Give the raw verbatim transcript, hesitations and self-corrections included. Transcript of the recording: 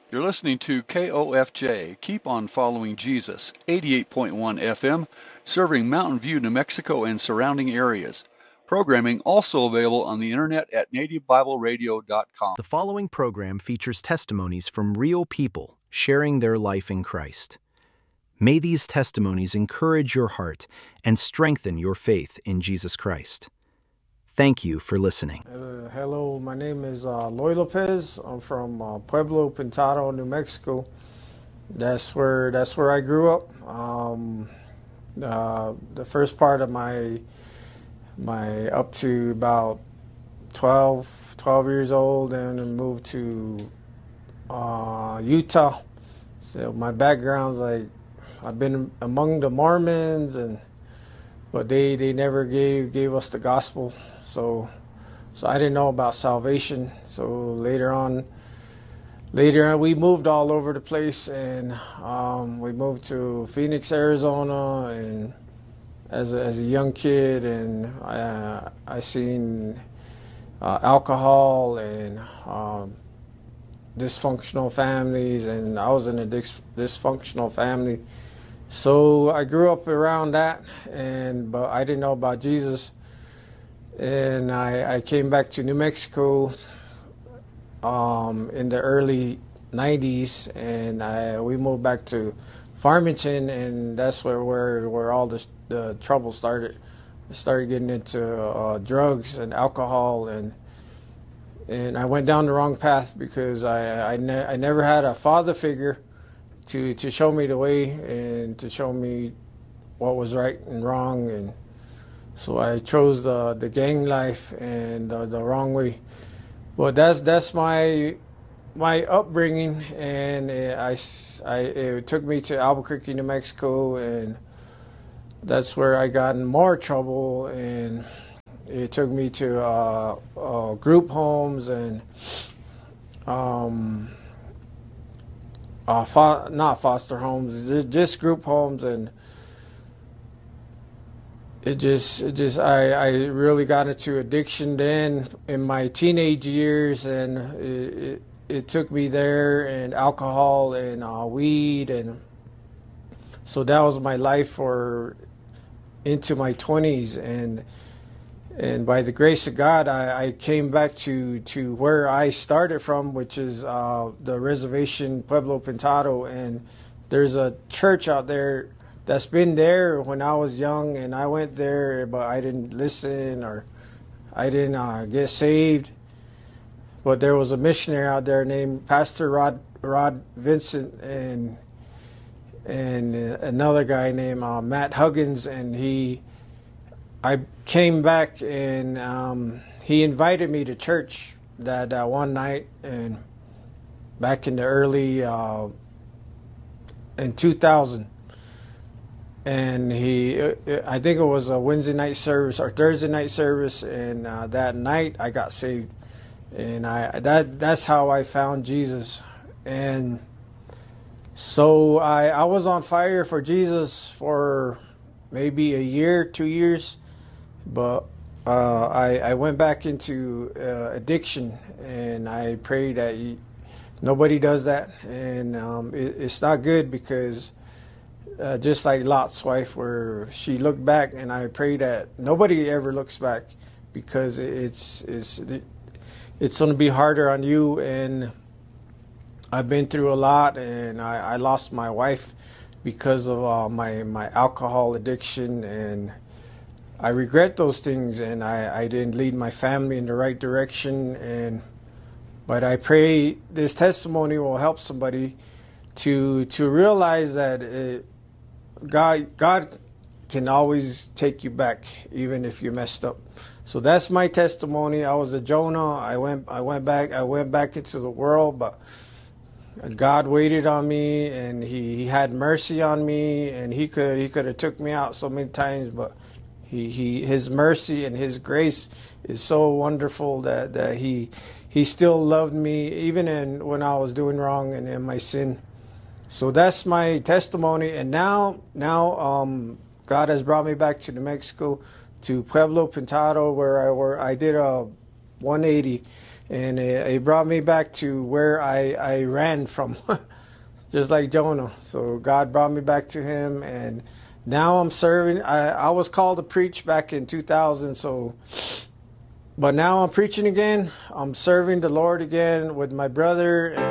You're listening to K O F J, Keep on Following Jesus, eighty-eight point one F M, serving Mountain View, New Mexico and surrounding areas. Programming also available on the internet at native bible radio dot com. The following program features testimonies from real people sharing their life in Christ. May these testimonies encourage your heart and strengthen your faith in Jesus Christ. Thank you for listening. Uh, hello, my name is uh, Loy Lopez. I'm from uh, Pueblo Pintado, New Mexico. That's where that's where I grew up. Um, uh, the first part of my my up to about twelve, twelve years old, and then moved to uh, Utah. So my background's like I've been among the Mormons, and but they, they never gave gave us the gospel. So so I didn't know about salvation. So later on, later on we moved all over the place, and um, we moved to Phoenix, Arizona, and as a, as a young kid, and I I seen uh, alcohol and um, dysfunctional families, and I was in a dis- dysfunctional family. So I grew up around that, and but I didn't know about Jesus. And I, I came back to New Mexico um, in the early nineties, and I, we moved back to Farmington, and that's where where, where all the, the trouble started. I started getting into uh, drugs and alcohol, and and I went down the wrong path because I I, ne- I never had a father figure to to show me the way and to show me what was right and wrong, and so I chose the the gang life and the, the wrong way. But that's that's my my upbringing, and it, I, I it took me to Albuquerque, New Mexico, and that's where I got in more trouble, and it took me to uh, uh, group homes and um. Uh, fo- not foster homes, just, just group homes, and it just, it just, I, I really got into addiction then in my teenage years, and it, it, it took me there, and alcohol and uh, weed, and so that was my life for into my twenties, and and by the grace of God, I, I came back to, to where I started from, which is uh, the reservation, Pueblo Pintado. And there's a church out there that's been there when I was young, and I went there, but I didn't listen or I didn't uh, get saved. But there was a missionary out there named Pastor Rod Rod Vincent, and and another guy named uh, Matt Huggins, and he. I came back, and um, he invited me to church that uh, one night, and back in the early uh, in two thousand, and he I think it was a Wednesday night service or Thursday night service, and uh, that night I got saved, and I that that's how I found Jesus. And so I I was on fire for Jesus for maybe a year, two years. But uh, I, I went back into uh, addiction, and I pray that you, nobody does that. And um, it, it's not good because uh, just like Lot's wife, where she looked back, and I pray that nobody ever looks back, because it's it's it's going to be harder on you. And I've been through a lot, and I, I lost my wife because of uh, my my alcohol addiction, and I regret those things, and I, I didn't lead my family in the right direction. And but I pray this testimony will help somebody to to realize that it, God God can always take you back, even if you messed up. So that's my testimony. I was a Jonah. I went I went back I went back into the world, but God waited on me, and he, he had mercy on me, and he could he could have took me out so many times, but He, he, his mercy and his grace is so wonderful that, that he, he still loved me even in when I was doing wrong and in my sin. So that's my testimony. And now, now, um, God has brought me back to New Mexico, to Pueblo Pintado, where I where I did a one eighty, and it, it brought me back to where I, I ran from, just like Jonah. So God brought me back to him, and now I'm serving. I, I was called to preach back in two thousand, so, but now I'm preaching again. I'm serving the Lord again with my brother.